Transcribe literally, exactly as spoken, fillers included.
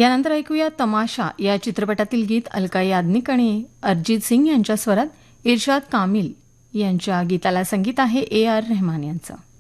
यानंतर ऐकूया तमाशा या चित्रपटातील गीत अलका याज्ञिक आणि अरिजित सिंग यांच्या स्वरात. इर्शाद कामिल यांच्या गीताला संगीत आहे ए आर रहमान यांचं.